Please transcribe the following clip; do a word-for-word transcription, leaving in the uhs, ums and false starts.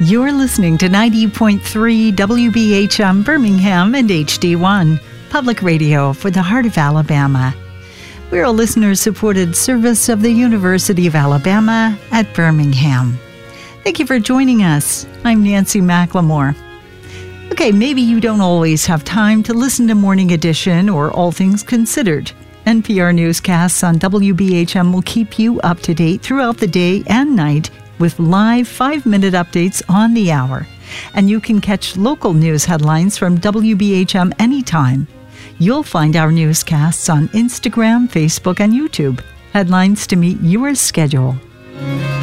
You're listening to ninety point three W B H M Birmingham and H D one, public radio for the heart of Alabama. We're a listener-supported service of the University of Alabama at Birmingham. Thank you for joining us. I'm Nancy McLemore. Okay, maybe you don't always have time to listen to Morning Edition or All Things Considered. N P R newscasts on W B H M will keep you up to date throughout the day and night with live five-minute updates on the hour. And you can catch local news headlines from W B H M anytime. You'll find our newscasts on Instagram, Facebook, and YouTube. Headlines to meet your schedule.